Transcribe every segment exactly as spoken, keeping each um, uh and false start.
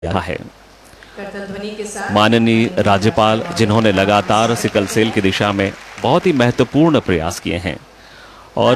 है। माननीय राज्यपाल जिन्होंने लगातार सिकल सेल की दिशा में बहुत ही महत्वपूर्ण प्रयास किए हैं और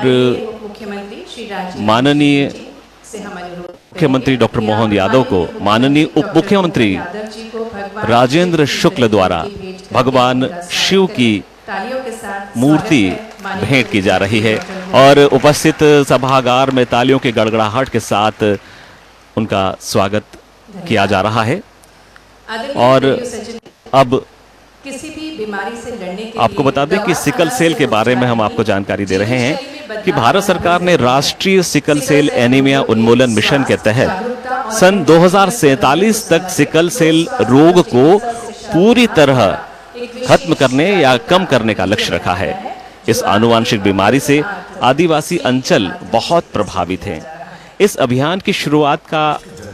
माननीय मुख्यमंत्री डॉक्टर मोहन यादव को माननीय उप मुख्यमंत्री राजेंद्र शुक्ल द्वारा भगवान शिव की मूर्ति भेंट की जा रही है और उपस्थित सभागार में तालियों की गड़गड़ाहट के साथ उनका स्वागत किया जा रहा है। और अब किसी भी बीमारी से लड़ने के आपको बता दें कि सिकल सेल के बारे में हम आपको जानकारी दे रहे हैं कि भारत सरकार ने राष्ट्रीय सिकल सेल एनीमिया उन्मूलन मिशन के तहत सन दो हज़ार सैंतालीस तक सिकल सेल रोग को पूरी तरह खत्म करने या कम करने का लक्ष्य रखा है। इस आनुवांशिक बीमारी से आदिवासी अंचल बहुत प्रभावित हैं। इस अभियान की शुरुआत का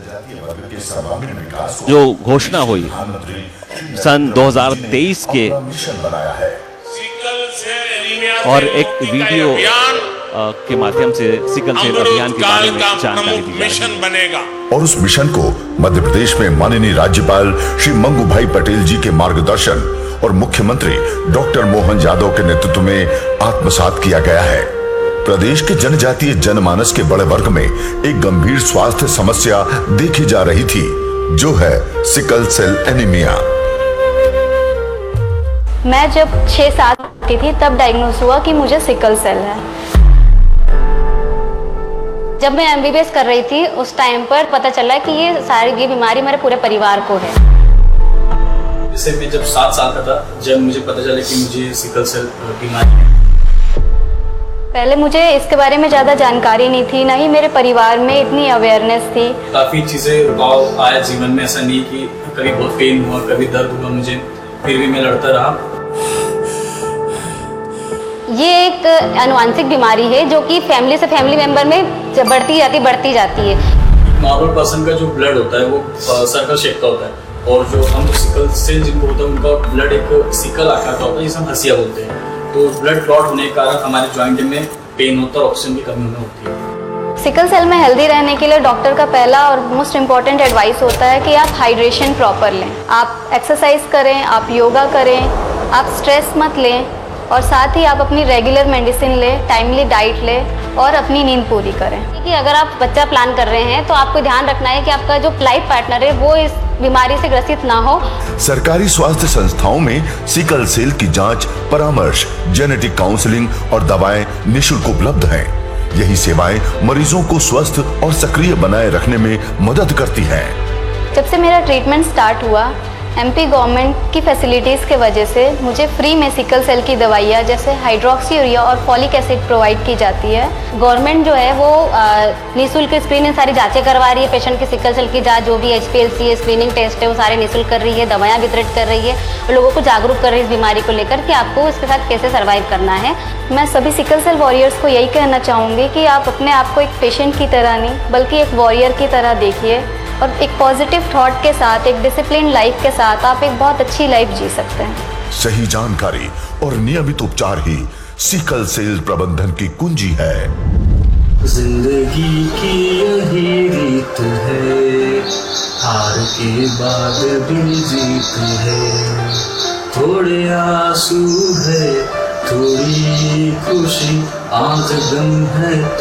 जो घोषणा हुई सन दो हज़ार तेईस के और एक वीडियो के माध्यम से सिकल सेल अभियान के बारे में जानकारी दी जाएगी। और उस मिशन को मध्य प्रदेश में माननीय राज्यपाल श्री मंगू भाई पटेल जी के मार्गदर्शन और मुख्यमंत्री डॉक्टर मोहन यादव के नेतृत्व में आत्मसात किया गया है। प्रदेश के जनजातीय जनमानस के बड़े वर्ग में एक गंभीर स्वास्थ्य समस्या देखी जा रही थी, जो है सिकल सेल एनीमिया। मैं जब छह सात की थी तब डायग्नोस हुआ कि मुझे सिकल सेल है। जब मैं एम बी बी एस कर रही थी उस टाइम पर पता चला कि ये सारी ये बीमारी मेरे पूरे परिवार को है। जैसे मैं जब सात साल का था जब मुझे पता चला कि मुझे सिकल सेल बीमारी है। पहले मुझे इसके बारे में ज्यादा जानकारी नहीं थी, ना ही मेरे परिवार में इतनी अवेयरनेस थी। काफी चीजें रुकाव आया जीवन में, ऐसा नहीं कि कभी बहुत पेन हुआ कभी दर्द हुआ मुझे, फिर भी मैं लड़ता रहा। ये एक आनुवांशिक बीमारी है जो कि फैमिली से फैमिली मेंबर में बढ़ती जाती बढ़ती जाती है। नॉर्मल पर्सन का जो ब्लड होता है वो सर्कल शेप का होता है और जो हम सिकल सेल जिनको होता है उनका ब्लड एक सिकल आकार का होता है जिसे हम हसिया बोलते हैं। तो ब्लड क्लॉट होने के कारण हमारे जॉइंट में पेन होता है, ऑक्सीजन की कमी होती है। सिकल सेल में हेल्दी रहने के लिए डॉक्टर का पहला और मोस्ट इम्पॉर्टेंट एडवाइस होता है कि आप हाइड्रेशन प्रॉपर लें, आप एक्सरसाइज करें, आप योगा करें, आप स्ट्रेस मत लें और साथ ही आप अपनी रेगुलर मेडिसिन लें, टाइमली डाइट लें और अपनी नींद पूरी करें। कि अगर आप बच्चा प्लान कर रहे हैं तो आपको ध्यान रखना है कि आपका जो लाइफ पार्टनर है वो इस बीमारी से ग्रसित ना हो। सरकारी स्वास्थ्य संस्थाओं में सिकल सेल की जांच, परामर्श, जेनेटिक काउंसलिंग और दवाएं निःशुल्क उपलब्ध हैं। यही सेवाएं मरीजों को स्वस्थ और सक्रिय बनाए रखने में मदद करती हैं। जब से मेरा ट्रीटमेंट स्टार्ट हुआ एमपी गवर्नमेंट की फैसिलिटीज़ के वजह से मुझे फ्री में सिकल सेल की दवाइयाँ जैसे हाइड्रोक्सीयूरिया और फॉलिक एसिड प्रोवाइड की जाती है। गवर्नमेंट जो है वो निःशुल्क स्क्रीनिंग सारी जांचें करवा रही है, पेशेंट की सिकल सेल की जांच जो भी H P L C screening test है वो सारे निःशुल्क कर रही है, दवाइयाँ वितरित कर रही है और लोगों को जागरूक कर रही है इस बीमारी को लेकर कि आपको इसके साथ कैसे सर्वाइव करना है। मैं सभी सिकल सेल वॉरियर्स को यही कहना चाहूँगी कि आप अपने आप को एक पेशेंट की तरह नहीं बल्कि एक वॉरियर की तरह देखिए और एक पॉजिटिव थॉट के साथ, एक डिसिप्लिन लाइफ के साथ आप एक बहुत अच्छी लाइफ जी सकते हैं। सही जानकारी और नियमित उपचार ही सिकल सेल प्रबंधन की कुंजी है। जिंदगी की यही रीत है, हार के बाद भी जीत है। थोड़े आंसू है, थोड़ी खुशी, आज गम है